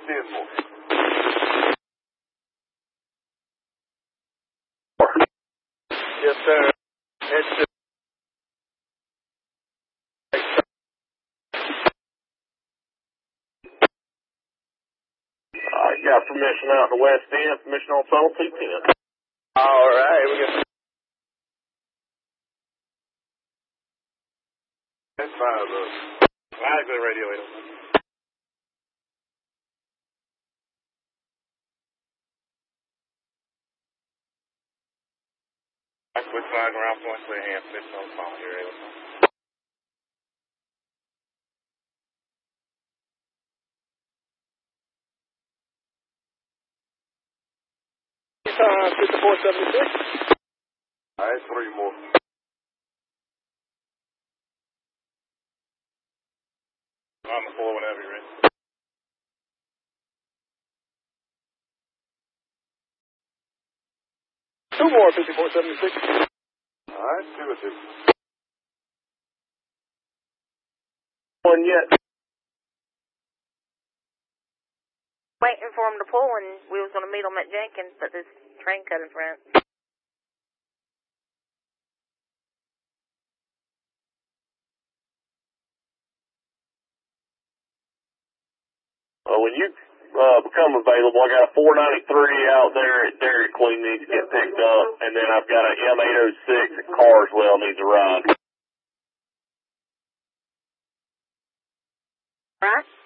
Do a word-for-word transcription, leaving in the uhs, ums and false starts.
ten more. Yes, sir. It's I got permission out in the west end, permission on tunnel two ten. all right. We got That's five of us. I got the radio in. I quit flying around point three and permission on tunnel here. uh, fifty-four seventy-six. All right, three more. On the floor whenever you're ready. Two more, fifty-four seventy-six. All right, two or two. One yet. Waiting for him to pull, and we was going to meet him at Jenkins, but this train cut in front. Uh, when you uh, become available, I got a four ninety-three out there at Dairy Queen needs to get picked up, and then I've got an M eight oh six at Carswell needs a ride. Right?